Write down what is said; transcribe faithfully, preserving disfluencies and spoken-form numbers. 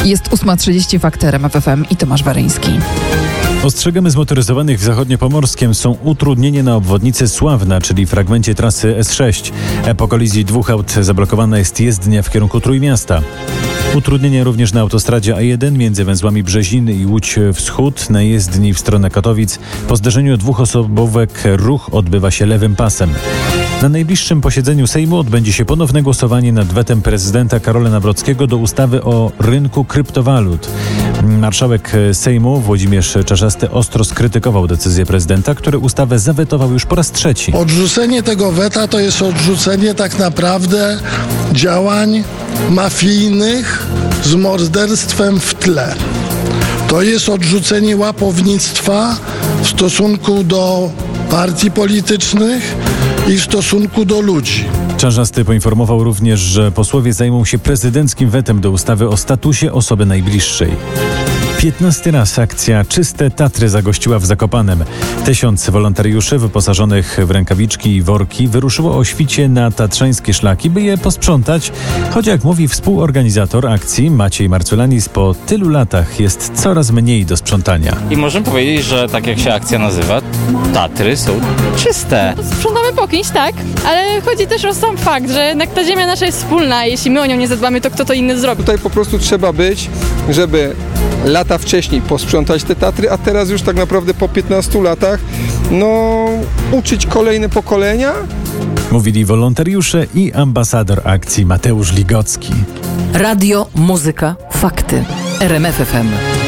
Jest ósma trzydzieści, Fakty R M F F M i Tomasz Waryński. Ostrzegamy zmotoryzowanych w zachodniopomorskiem. Są utrudnienia na obwodnicy Sławna, czyli fragmencie trasy S sześć. Po kolizji dwóch aut zablokowana jest jezdnia w kierunku Trójmiasta. Utrudnienia również na autostradzie A jeden między węzłami Brzeziny i Łódź Wschód na jezdni w stronę Katowic. Po zderzeniu dwóch osobówek ruch odbywa się lewym pasem. Na najbliższym posiedzeniu Sejmu odbędzie się ponowne głosowanie nad wetem prezydenta Karola Nawrockiego do ustawy o rynku kryptowalut. Marszałek Sejmu Włodzimierz Czarzasty ostro skrytykował decyzję prezydenta, który ustawę zawetował już po raz trzeci. Odrzucenie tego weta to jest odrzucenie tak naprawdę działań mafijnych z morderstwem w tle. To jest odrzucenie łapownictwa w stosunku do partii politycznych i w stosunku do ludzi. Czarzasty poinformował również, że posłowie zajmą się prezydenckim wetem do ustawy o statusie osoby najbliższej. Piętnasty raz akcja Czyste Tatry zagościła w Zakopanem. Tysiąc wolontariuszy wyposażonych w rękawiczki i worki wyruszyło o świcie na tatrzańskie szlaki, by je posprzątać. Choć jak mówi współorganizator akcji Maciej Marculanis, po tylu latach jest coraz mniej do sprzątania. I możemy powiedzieć, że tak jak się akcja nazywa, Tatry są czyste. Sprzątamy po kimś, tak, ale chodzi też o sam fakt, że jednak ta ziemia nasza jest wspólna. Jeśli my o nią nie zadbamy, to kto to inny zrobi? Tutaj po prostu trzeba być, żeby lata wcześniej posprzątać te Tatry, a teraz już tak naprawdę po piętnastu latach no uczyć kolejne pokolenia. Mówili wolontariusze i ambasador akcji Mateusz Ligocki. Radio, muzyka, fakty. R M F F M.